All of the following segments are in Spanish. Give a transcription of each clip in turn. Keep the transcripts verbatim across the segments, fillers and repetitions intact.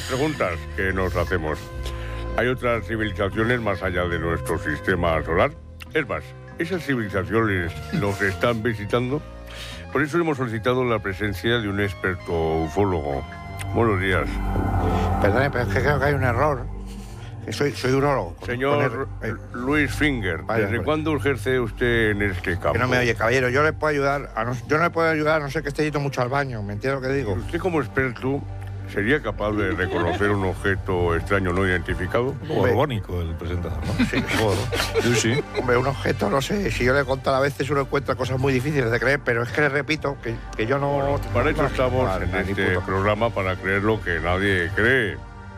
preguntas que nos hacemos. ¿Hay otras civilizaciones más allá de nuestro sistema solar? Es más, ¿esas civilizaciones nos están visitando? Por eso hemos solicitado la presencia de un experto ufólogo. Buenos días. Perdone, pero es que creo que hay un error. Que soy, soy urólogo. Señor Poner, eh, Luis Finger, vaya, ¿desde pues. cuándo ejerce usted en este campo? Que no me oye, caballero. Yo le puedo ayudar. A no, yo no le puedo ayudar a no ser que esté yendo mucho al baño. ¿Me entiende lo que digo? ¿Usted como experto sería capaz de reconocer un objeto extraño no identificado? Borbónico el presentador, ¿no? Sí. Sí, sí. Hombre, un objeto, no sé. Si yo le he contado a veces uno encuentra cosas muy difíciles de creer, pero es que le repito que, que yo no... Bueno, para eso no, estamos no, en no, ni este puto. programa, para creer lo que nadie cree.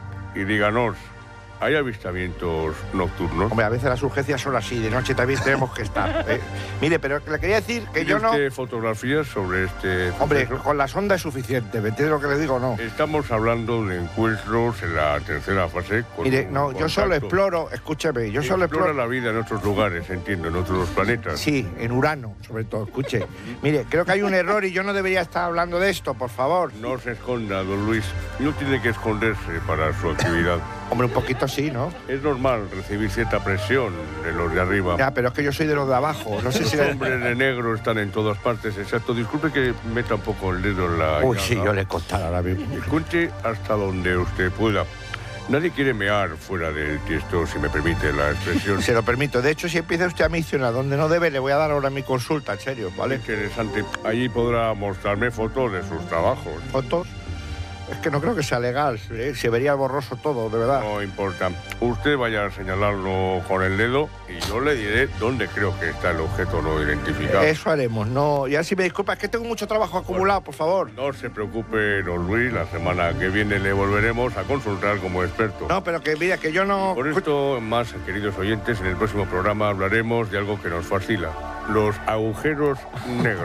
Y díganos, ¿hay avistamientos nocturnos? Hombre, a veces las urgencias son así. De noche también tenemos que estar. ¿eh? Mire, pero le quería decir que ¿Tiene yo no... usted fotografías sobre este Hombre, suceso? con la sonda es suficiente. ¿Me entiende lo que le digo o no? Estamos hablando de encuentros en la tercera fase. Con Mire, un no, yo solo contacto. exploro... Escúcheme, yo solo Explora exploro... la vida en otros lugares, entiendo, en otros planetas. Sí, en Urano, sobre todo. Escuche. Mire, creo que hay un error y yo no debería estar hablando de esto, por favor. No se esconda, don Luis. No tiene que esconderse para su actividad. Hombre, un poquito sí, ¿no? Es normal recibir cierta presión de los de arriba. Ya, pero es que yo soy de los de abajo. No sé si... Los le- hombres de negro están en todas partes, exacto. Disculpe que meta un poco el dedo en la... Uy, llaga. sí, yo le contara ahora mismo. Y cuente hasta donde usted pueda. Nadie quiere mear fuera del tiesto, si me permite la expresión. Se lo permito. De hecho, si empieza usted a misionar donde no debe, le voy a dar ahora mi consulta, en serio, ¿vale? Interesante. Allí podrá mostrarme fotos de sus trabajos. ¿Fotos? Es que no creo que sea legal. ¿eh? Se vería borroso todo, de verdad. No importa. Usted vaya a señalarlo con el dedo y yo le diré dónde creo que está el objeto no identificado. Eso haremos, no. Ya si me disculpa, es que tengo mucho trabajo acumulado, por favor. No se preocupe, don Luis. La semana que viene le volveremos a consultar como experto. No, pero que mira, que yo no... Por esto, más queridos oyentes, en el próximo programa hablaremos de algo que nos fascina. Los agujeros negros.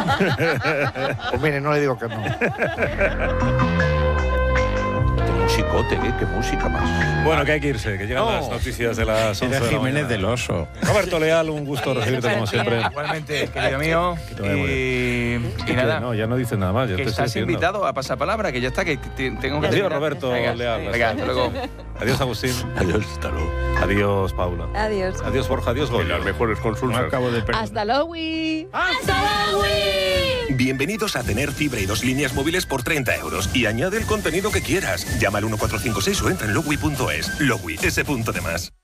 Pues mire, no le digo que no. Qué musicote, ¿eh? Qué música más. Bueno, que hay que irse, que llegan No. las noticias de las once Era de la Jiménez mañana. del Oso. Roberto Leal, un gusto recibirte como siempre. Igualmente, querido mío. Que te vaya muy Y, y nada, No, ya no dices nada más, ya que te estoy estás diciendo. invitado a pasar palabra, que ya está, que te- tengo que... Adiós, terminar. Roberto Venga, Leal. Venga, hasta luego. Adiós, Agustín. Adiós, hasta luego. Adiós, Paula. Adiós. Adiós, Borja. Adiós, En Goyo. las mejores consultas. Acabo de perder. Hasta luego. Bienvenidos a tener fibra y dos líneas móviles por treinta euros. Y añade el contenido que quieras. Llama al uno cuatro cinco seis o entra en logui punto es. Logui, ese punto de más.